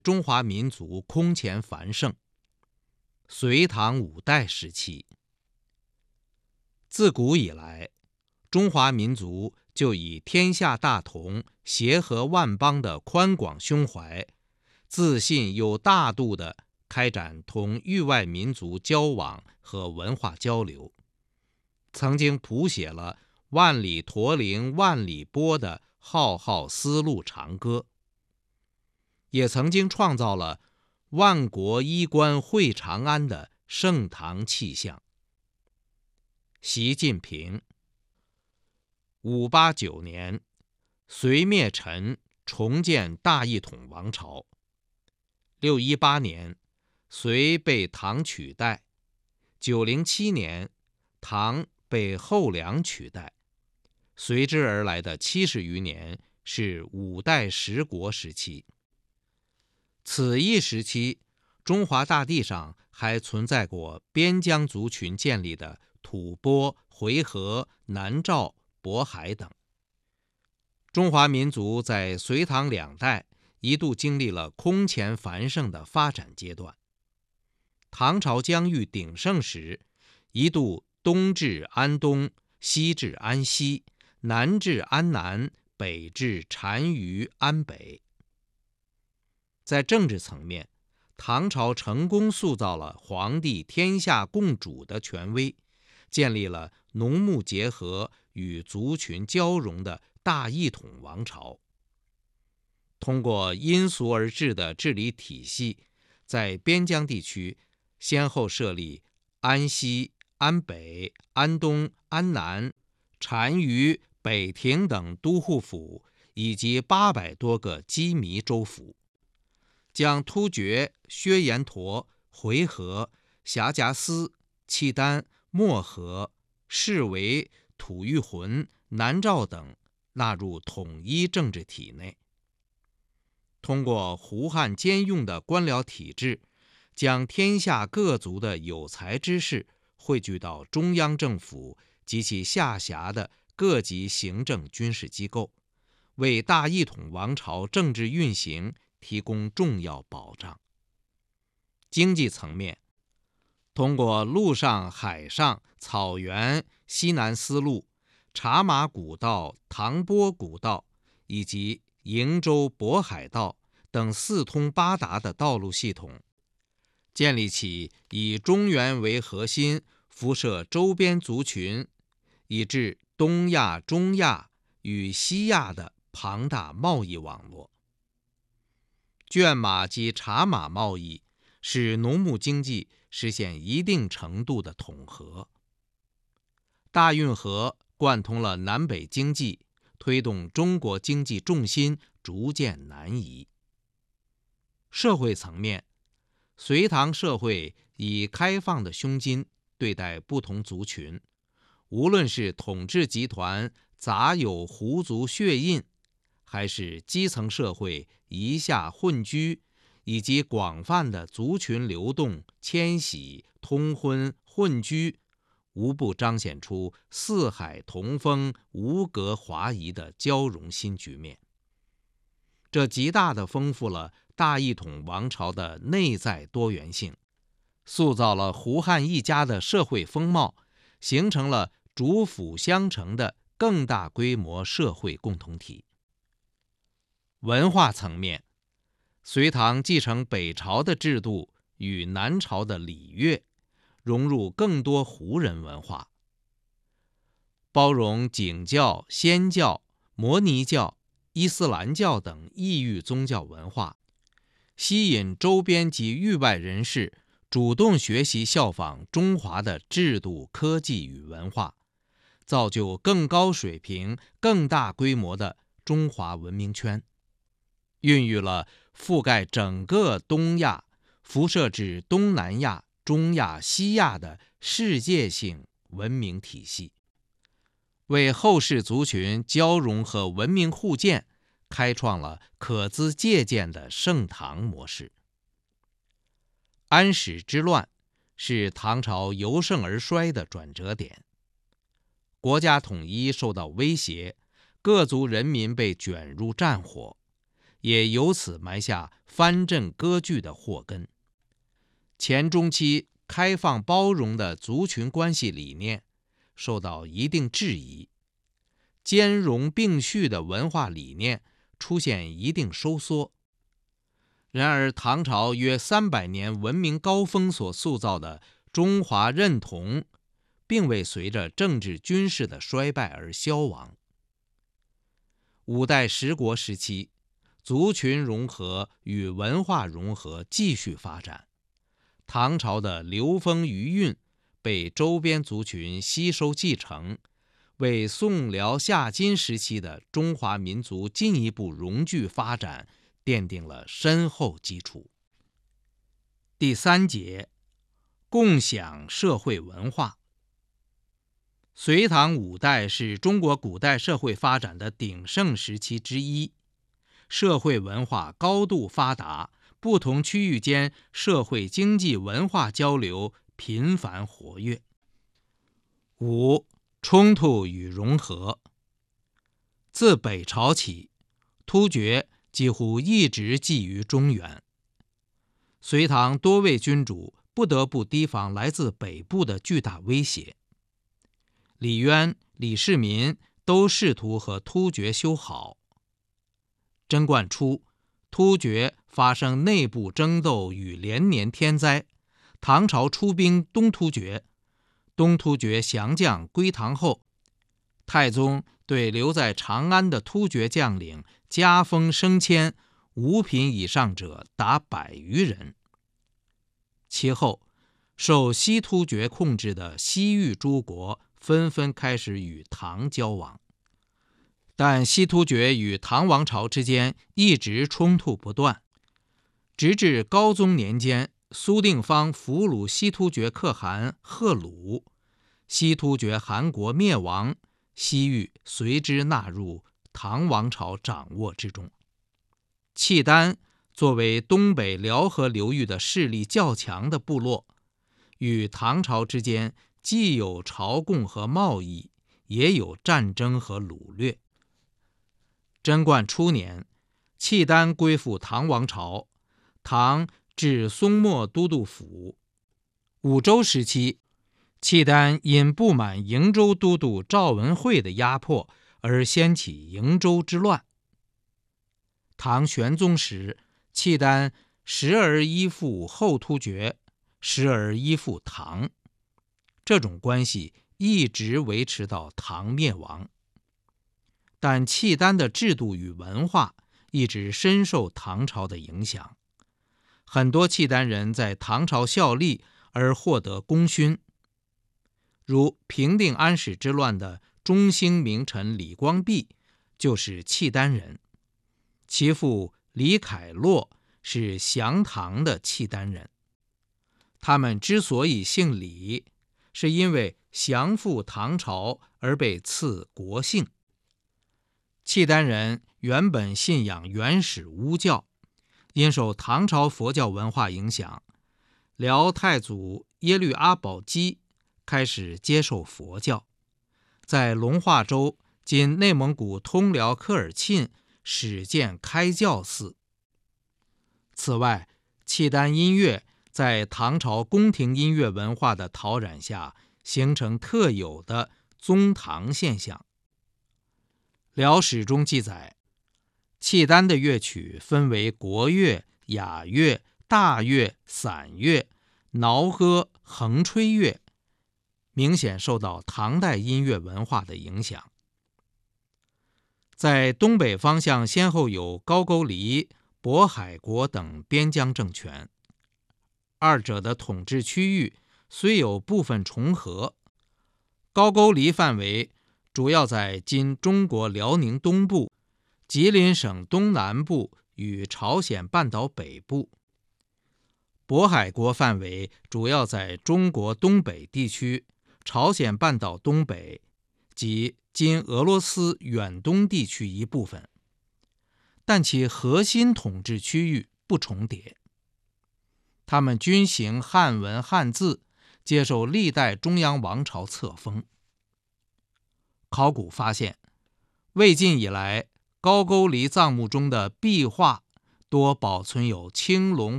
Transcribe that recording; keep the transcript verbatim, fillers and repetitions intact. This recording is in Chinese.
中华民族空前繁盛。隋唐五代时期，自古以来，中华民族就以天下大同、协和万邦的宽广胸怀，自信又大度地开展同域外民族交往和文化交流，曾经谱写了万里驼铃万里波的浩浩丝路长歌，也曾经创造了万国衣冠会长安的盛唐气象。习近平。五八九年，隋灭陈，重建大一统王朝。六一八年，隋被唐取代。九零七年，唐被后梁取代。随之而来的七十余年是五代十国时期。此一时期，中华大地上还存在过边疆族群建立的吐蕃、回纥、南诏、渤海等。中华民族在隋唐两代一度经历了空前繁盛的发展阶段。唐朝疆域鼎盛时，一度东至安东，西至安西，南至安南，北至单于安北。在政治层面，唐朝成功塑造了皇帝天下共主的权威，建立了农牧结合与族群交融的大一统王朝。通过因俗而治的治理体系，在边疆地区先后设立安西、安北、安东、安南、单于、北庭等都护府，以及八百多个羁縻州府，将突厥、薛延陀、回纥、辖夹司、契丹、漠河、释维、吐谷浑、南诏等纳入统一政治体内。通过胡汉兼用的官僚体制，将天下各族的有才之士汇聚到中央政府及其下辖的各级行政军事机构，为大一统王朝政治运行提供重要保障。经济层面，通过陆上、海上、草原、西南丝路、茶马古道、唐波古道以及瀛洲渤海道等四通八达的道路系统，建立起以中原为核心，辐射周边族群，以至东亚、中亚与西亚的庞大贸易网络。圈马及茶马贸易使农牧经济实现一定程度的统合。大运河贯通了南北经济，推动中国经济重心逐渐南移。社会层面，隋唐社会以开放的胸襟对待不同族群，无论是统治集团杂有胡族血印，还是基层社会夷夏混居，以及广泛的族群流动、迁徙、通婚、混居，无不彰显出四海同风、无隔华夷的交融新局面。这极大地丰富了大一统王朝的内在多元性，塑造了胡汉一家的社会风貌，形成了主辅相承的更大规模社会共同体。文化层面，隋唐继承北朝的制度与南朝的礼乐，融入更多胡人文化，包容景教、仙教、摩尼教、伊斯兰教等异域宗教文化，吸引周边及域外人士主动学习效仿中华的制度、科技与文化，造就更高水平、更大规模的中华文明圈，孕育了覆盖整个东亚、辐射至东南亚、中亚、西亚的世界性文明体系，为后世族群交融和文明互鉴开创了可资借鉴的盛唐模式。安史之乱是唐朝由盛而衰的转折点，国家统一受到威胁，各族人民被卷入战火， 也由此埋下藩镇割据的祸根。前中期开放包容的族群关系理念受到一定质疑，兼容并蓄的文化理念出现一定收缩。然而唐朝约三百年文明高峰所塑造的中华认同，并未随着政治军事的衰败而消亡。五代十国时期，族群融合与文化融合继续发展，唐朝的流风余韵被周边族群吸收继承，为宋辽夏金时期的中华民族进一步融聚发展奠定了深厚基础。第三节，共享社会文化。隋唐五代是中国古代社会发展的鼎盛时期之一，社会文化高度发达，不同区域间社会经济文化交流频繁活跃。五、冲突与融合。自北朝起，突厥几乎一直觊觎中原，隋唐多位君主不得不提防来自北部的巨大威胁。李渊、李世民都试图和突厥修好。贞观初，突厥发生内部争斗与连年天灾，唐朝出兵东突厥，东突厥降将归唐后，太宗对留在长安的突厥将领加封升迁，五品以上者达百余人。其后，受西突厥控制的西域诸国纷纷开始与唐交往，但西突厥与唐王朝之间一直冲突不断，直至高宗年间，苏定方俘虏西突厥可汗赫鲁，西突厥汗国灭亡，西域随之纳入唐王朝掌握之中。契丹作为东北辽河流域的势力较强的部落，与唐朝之间既有朝贡和贸易，也有战争和掳掠。贞观初年，契丹归附唐王朝，唐置松漠都督府。武周时期，契丹因不满瀛州都督赵文惠的压迫而掀起瀛州之乱。唐玄宗时，契丹时而依附后突厥，时而依附唐，这种关系一直维持到唐灭亡。但契丹的制度与文化一直深受唐朝的影响，很多契丹人在唐朝效力而获得功勋，如平定安史之乱的中兴名臣李光弼就是契丹人，其父李凯洛是降唐的契丹人。他们之所以姓李，是因为降附唐朝而被赐国姓。契丹人原本信仰原始巫教，因受唐朝佛教文化影响，辽太祖耶律阿保机开始接受佛教，在龙化州（今内蒙古通辽科尔沁）始建开教寺。此外，契丹音乐在唐朝宫廷音乐文化的陶染下，形成特有的宗堂现象。辽史中记载，契丹的乐曲分为国乐、雅乐、大乐、散乐、挠歌、横吹乐，明显受到唐代音乐文化的影响。在东北方向先后有高句丽、渤海国等边疆政权，二者的统治区域虽有部分重合，高句丽范围主要在今中国辽宁东部、吉林省东南部与朝鲜半岛北部，渤海国范围主要在中国东北地区、朝鲜半岛东北及今俄罗斯远东地区一部分，但其核心统治区域不重叠。他们均行汉文汉字，接受历代中央王朝册封。考古发现，魏晋以来， 高句丽藏墓中的壁画多保存有青龙